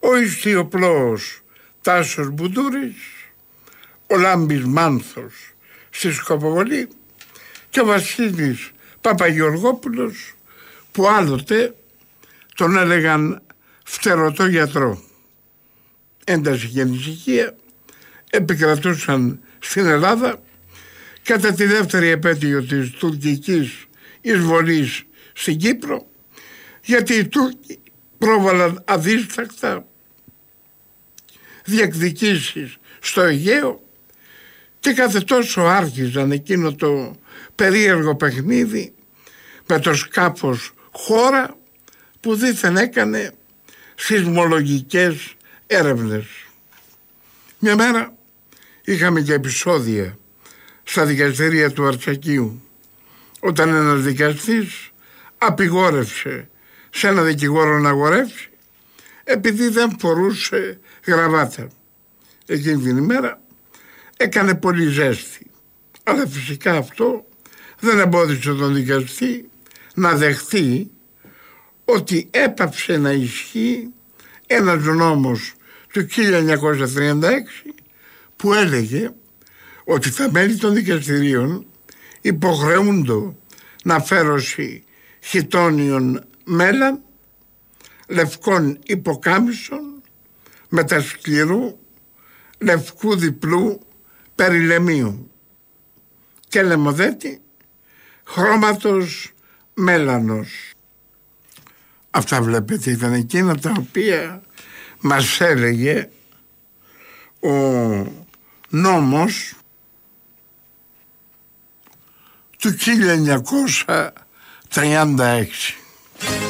ο Ιστιοπλώος Τάσος Μπουντούρης, ο Λάμπης Μάνθος στη Σκοποβολή και ο Βασίλης Παπαγεωργόπουλος, που άλλοτε τον έλεγαν φτερωτό γιατρό. Ένταση και ανησυχία επικρατούσαν στην Ελλάδα κατά τη δεύτερη επέτειο της τουρκικής εισβολής στην Κύπρο, γιατί οι Τούρκοι πρόβαλαν αδίστακτα διεκδικήσεις στο Αιγαίο και κάθε τόσο άρχιζαν εκείνο το περίεργο παιχνίδι με το σκάφος Χώρα που δήθεν έκανε σεισμολογικές έρευνες. Μια μέρα είχαμε και επεισόδια στα δικαστήρια του Αρτσακίου, όταν ένας δικαστής απειγόρευσε σε ένα δικηγόρο να αγορεύσει επειδή δεν φορούσε γραβάτα. Εκείνη την ημέρα έκανε πολύ ζέστη, αλλά φυσικά αυτό δεν εμπόδισε τον δικαστή να δεχτεί ότι έπαψε να ισχύει ένας νόμος του 1936 που έλεγε ότι τα μέλη των δικαστηρίων υποχρεούνται να φέρωση χιτώνιων μέλαν, λευκών υποκάμισων, μετασκληρού, λευκού διπλού περιλεμίου και λαιμοδέτη χρώματος μέλανος. Αυτά βλέπετε ήταν εκείνα τα οποία μας έλεγε ο νόμος του 1936.